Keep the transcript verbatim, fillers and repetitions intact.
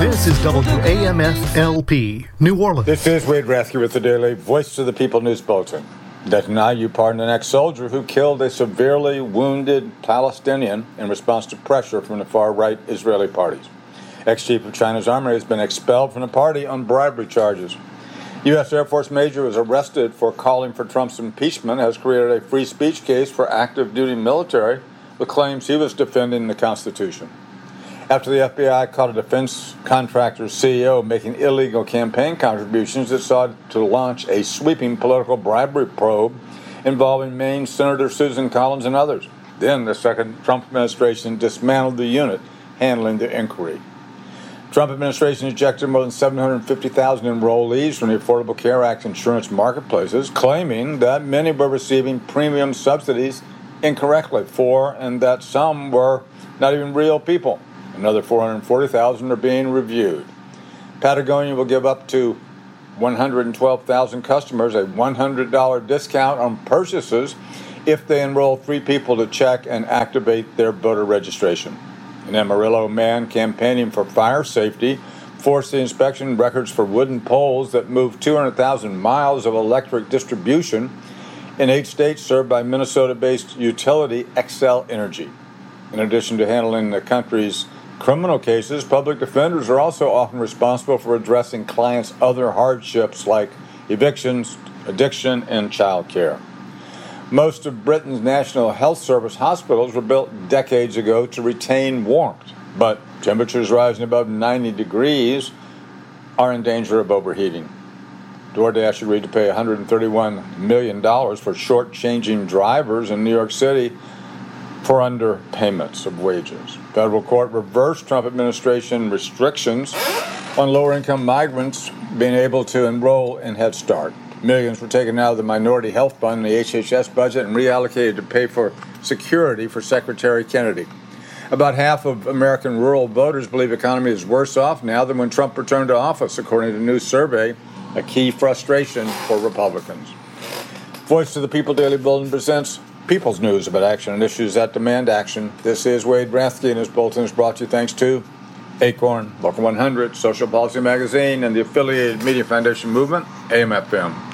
This is W A M F L P, New Orleans. This is Wade Rathke with the Daily Voice of the People News Bulletin. Netanyahu pardoned an ex-soldier who killed a severely wounded Palestinian in response to pressure from the far-right Israeli parties. Ex-chief of China's army has been expelled from the party on bribery charges. U S Air Force major was arrested for calling for Trump's impeachment, has created a free speech case for active duty military with claims he was defending the Constitution. After the F B I caught a defense contractor's C E O making illegal campaign contributions, it sought to launch a sweeping political bribery probe involving Maine Senator Susan Collins and others. Then the second Trump administration dismantled the unit handling the inquiry. Trump administration ejected more than seven hundred fifty thousand enrollees from the Affordable Care Act insurance marketplaces, claiming that many were receiving premium subsidies incorrectly for, and that some were not even real people. Another four hundred forty thousand are being reviewed. Patagonia will give up to one hundred twelve thousand customers a one hundred dollars discount on purchases if they enroll three people to check and activate their voter registration. An Amarillo man campaigning for fire safety forced the inspection records for wooden poles that moved two hundred thousand miles of electric distribution in eight states served by Minnesota-based utility Xcel Energy. In addition to handling the country's criminal cases, public defenders are also often responsible for addressing clients' other hardships like evictions, addiction, and child care. Most of Britain's National Health Service hospitals were built decades ago to retain warmth, but temperatures rising above ninety degrees are in danger of overheating. DoorDash agreed to pay one hundred thirty-one million dollars for short-changing drivers in New York City for underpayments of wages. Federal court reversed Trump administration restrictions on lower-income migrants being able to enroll in Head Start. Millions were taken out of the Minority Health Fund and the H H S budget and reallocated to pay for security for Secretary Kennedy. About half of American rural voters believe the economy is worse off now than when Trump returned to office, according to a new survey, a key frustration for Republicans. Voice of the People Daily Bulletin presents People's News about action and issues that demand action. This is Wade Rathke, and this bulletin is brought to you thanks to Acorn, Local one hundred, Social Policy Magazine, and the affiliated Media Foundation Movement, A M F M.